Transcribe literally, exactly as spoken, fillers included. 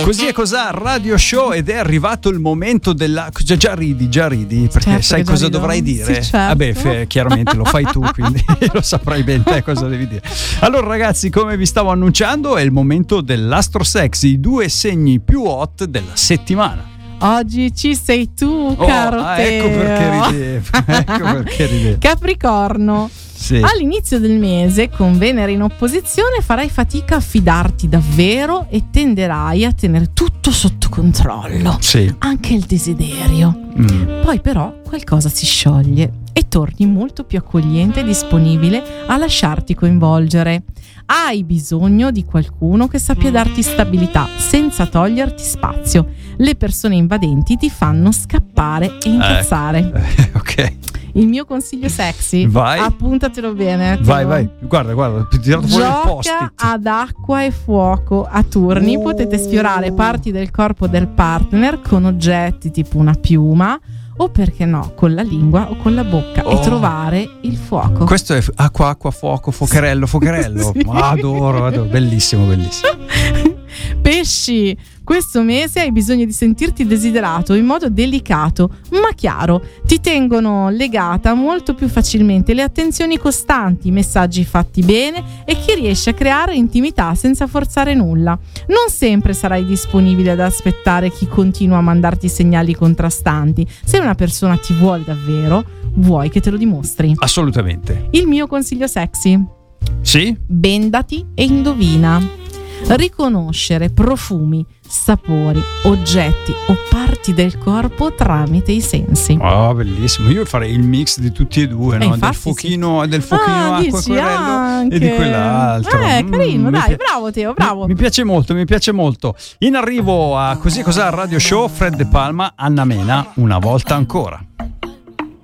Così è cos'ha Radio Show ed è arrivato il momento della... Già, già ridi, già ridi, perché certo sai cosa rido. dovrai dire? Sì, certo. Vabbè, f- chiaramente lo fai tu, quindi lo saprai ben te cosa devi dire. Allora ragazzi, come vi stavo annunciando, è il momento dell'Astro Sexy, i due segni più hot della settimana. Oggi ci sei tu, Oh, caro ah, Teo. ecco perché ridevo, ecco perché ridevo. Capricorno. Sì. All'inizio del mese, con Venere in opposizione, farai fatica a fidarti davvero e tenderai a tenere tutto sotto controllo, Sì. anche il desiderio. Mm. Poi però qualcosa si scioglie e torni molto più accogliente e disponibile a lasciarti coinvolgere. Hai bisogno di qualcuno che sappia darti stabilità senza toglierti spazio. Le persone invadenti ti fanno scappare e incazzare. Eh, ok. Il mio consiglio sexy, Vai. appuntatelo bene. Vai, Teo. vai. Guarda, guarda, ti ho tirato fuori il Gioca post-it. ad acqua e fuoco a turni. Oh. Potete sfiorare parti del corpo del partner con oggetti tipo una piuma o, perché no, con la lingua o con la bocca Oh. e trovare il fuoco. Questo è acqua, acqua, fuoco, focherello, focherello. Sì. Adoro, adoro, bellissimo, bellissimo. Pesci, questo mese hai bisogno di sentirti desiderato in modo delicato ma chiaro. Ti tengono legata molto più facilmente le attenzioni costanti, i messaggi fatti bene e chi riesce a creare intimità senza forzare nulla. Non sempre sarai disponibile ad aspettare chi continua a mandarti segnali contrastanti. Se una persona ti vuole davvero, vuoi che te lo dimostri. Assolutamente. Il mio consiglio sexy: Sì? bendati e indovina. Riconoscere profumi, sapori, oggetti o parti del corpo tramite i sensi. Oh, bellissimo. Io farei il mix di tutti e due, Eh, no? Del infatti fuochino, del fuochino Ah, acqua dici querello anche. e di quell'altro. Eh, Mm, carino, mi dai, pi- bravo Teo, bravo. Mi, mi piace molto, mi piace molto. In arrivo a Così Cos'ha Radio Show, Fred De Palma, Anna Mena, una volta ancora.